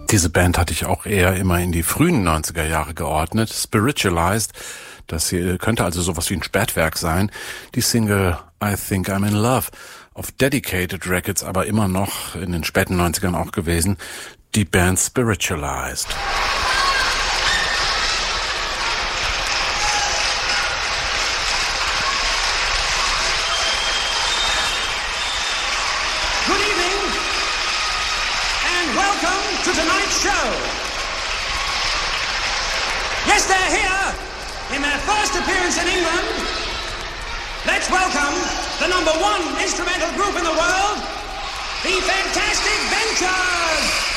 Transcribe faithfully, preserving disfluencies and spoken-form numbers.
Diese Band hatte ich auch eher immer in die frühen neunziger Jahre geordnet. Spiritualized, das hier könnte also sowas wie ein Spätwerk sein. Die Single I Think I'm in Love, auf Dedicated Records aber immer noch in den späten neunzigern auch gewesen. Die Band Spiritualized. To tonight's show. Yes, they're here in their first appearance in England. Let's welcome the number one instrumental group in the world, the Fantastic Ventures.